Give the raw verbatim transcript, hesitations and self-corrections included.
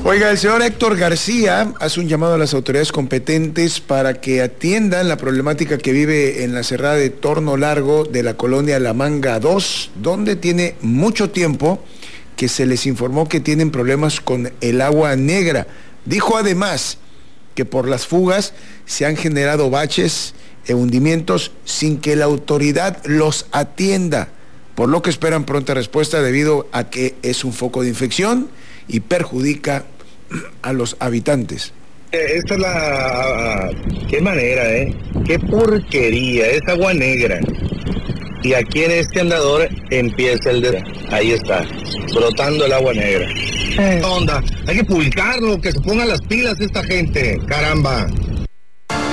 Oiga, el señor Héctor García hace un llamado a las autoridades competentes para que atiendan la problemática que vive en la cerrada de Torno Largo de la colonia La Manga dos, donde tiene mucho tiempo que se les informó que tienen problemas con el agua negra. Dijo además que por las fugas se han generado baches e hundimientos sin que la autoridad los atienda, por lo que esperan pronta respuesta debido a que es un foco de infección y perjudica a los habitantes. Esta es la... qué manera, ¿eh? Qué porquería, es agua negra. Y aquí en este andador empieza el de... Ahí está, brotando el agua negra. ¿Qué onda? Hay que publicarlo, que se pongan las pilas esta gente, caramba.